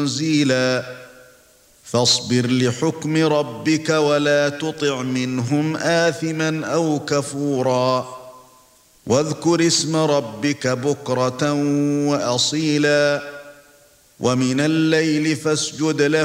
تنزيلا فاصبر لحكم ربك ولا تطع منهم آثما أو كفورا واذكر اسم ربك بكرة وأصيلا ومن الليل فاسجد له